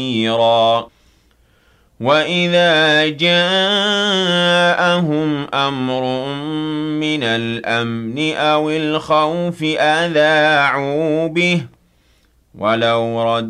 نَذِيرًا وَإِذَا جَاءَهُمْ أَمْرٌ مِّنَ الْأَمْنِ أَوِ الْخَوْفِ أَذَاعُوا بِهِ وَلَوْ